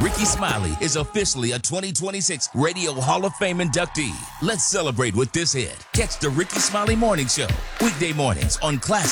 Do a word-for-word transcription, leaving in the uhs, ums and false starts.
Ricky Smiley is officially a twenty twenty-six Radio Hall of Fame inductee. Let's celebrate with this hit. Catch the Ricky Smiley Morning Show, weekday mornings on Classic